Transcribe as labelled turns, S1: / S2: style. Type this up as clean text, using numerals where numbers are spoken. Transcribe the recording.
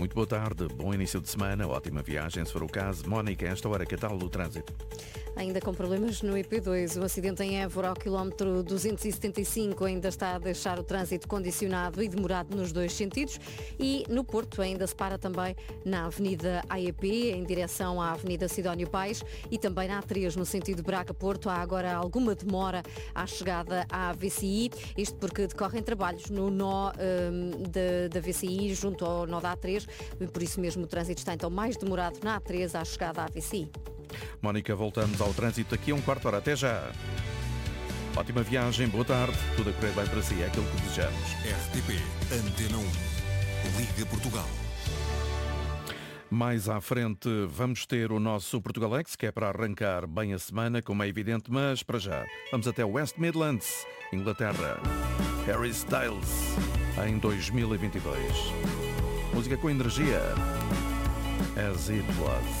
S1: muito boa tarde, bom início de semana, ótima viagem se for o caso. Mónica, a esta hora, que tal o trânsito?
S2: Ainda com problemas no IP2. O acidente em Évora, ao quilómetro 275, ainda está a deixar o trânsito condicionado e demorado nos dois sentidos. E no Porto ainda se para também na Avenida AEP, em direção à Avenida Sidónio Pais, e também na A3, no sentido Braga-Porto. Há agora alguma demora à chegada à VCI, isto porque decorrem trabalhos no nó da VCI junto ao nó da A3, por isso mesmo o trânsito está então mais demorado na A3 à chegada à VCI.
S1: Mónica, voltamos ao trânsito daqui a um quarto de hora. Até já. Ótima viagem, boa tarde. Tudo a correr bem para si, é aquilo que desejamos.
S3: RTP Antena 1, Liga Portugal.
S1: Mais à frente vamos ter o nosso Portugalex, que é para arrancar bem a semana, como é evidente, mas para já vamos até West Midlands, Inglaterra. Harry Styles, em 2022. Música com energia. As It Was.